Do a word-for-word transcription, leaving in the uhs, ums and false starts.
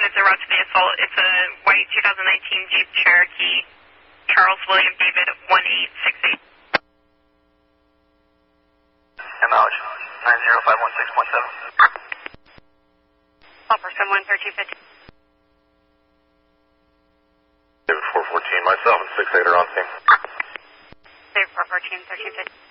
units are route to the assault. It's a white two thousand nineteen Jeep Cherokee, Charles William David one eight six eight. Acknowledge. nine zero five one six point seven. Offer seven one thirteen fifty. David four fourteen, myself and six eight are on scene. David four fourteen, thirteen fifty.